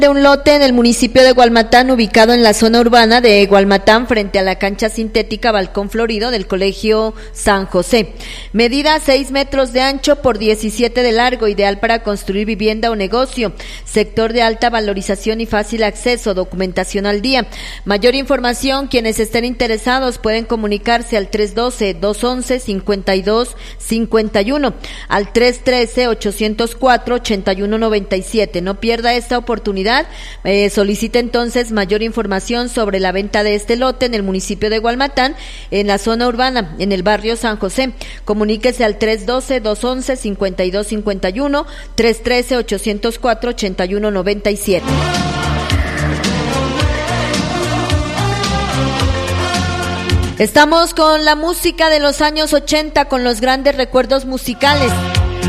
de un lote en el municipio de Gualmatán, ubicado en la zona urbana de Gualmatán, frente a la cancha sintética Balcón Florido del Colegio San José. Medida 6 metros de ancho por 17 de largo, ideal para construir vivienda o negocio. Sector de alta valorización y fácil acceso, documentación al día. Mayor información, quienes estén interesados pueden comunicarse al 312-211-5251, al 313-804-8197. No pierda esta oportunidad. Solicita entonces mayor información sobre la venta de este lote en el municipio de Gualmatán, en la zona urbana, en el barrio San José. Comuníquese al 312-211-5251, 313-804-8197. Estamos con la música de los años 80, con los grandes recuerdos musicales.